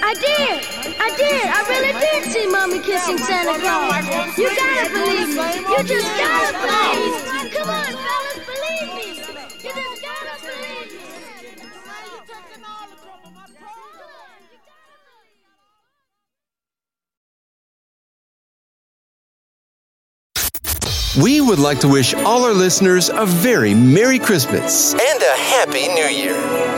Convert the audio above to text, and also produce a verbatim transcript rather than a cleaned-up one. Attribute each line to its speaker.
Speaker 1: I did. I did. I really did see Mommy kissing Santa Claus. You gotta believe me. You just gotta believe me. Come on, fellas, believe me. You just gotta believe me.
Speaker 2: We would like to wish all our listeners a very Merry Christmas and a Happy New Year.